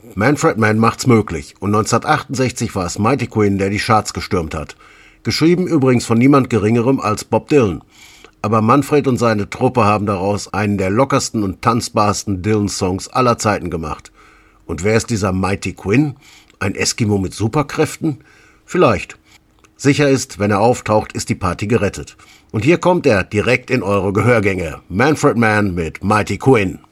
Manfred Mann macht's möglich und 1968 war es Mighty Quinn, der die Charts gestürmt hat. Geschrieben übrigens von niemand Geringerem als Bob Dylan. Aber Manfred und seine Truppe haben daraus einen der lockersten und tanzbarsten Dylan-Songs aller Zeiten gemacht. Und wer ist dieser Mighty Quinn? Ein Eskimo mit Superkräften? Vielleicht. Sicher ist, wenn er auftaucht, ist die Party gerettet. Und hier kommt er direkt in eure Gehörgänge. Manfred Mann mit Mighty Quinn.